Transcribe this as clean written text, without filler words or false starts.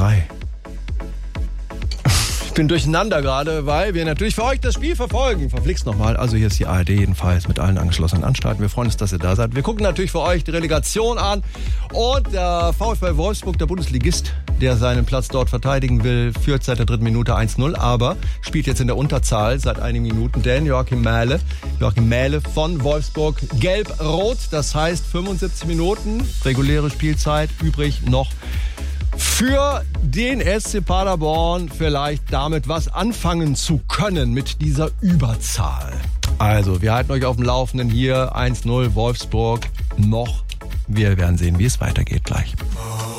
3. Ich bin durcheinander gerade, weil wir natürlich für euch das Spiel verfolgen. Verflixt nochmal. Also hier ist die ARD jedenfalls mit allen angeschlossenen Anstalten. Wir freuen uns, dass ihr da seid. Wir gucken natürlich für euch die Relegation an. Und der VfL Wolfsburg, der Bundesligist, der seinen Platz dort verteidigen will, führt seit der 3. Minute 1-0, aber spielt jetzt in der Unterzahl seit einigen Minuten. Denn Joachim Mähle von Wolfsburg, gelb-rot. Das heißt 75 Minuten, reguläre Spielzeit, übrig noch für den SC Paderborn vielleicht damit was anfangen zu können mit dieser Überzahl. Also, wir halten euch auf dem Laufenden hier. 1-0 Wolfsburg noch. Wir werden sehen, wie es weitergeht gleich.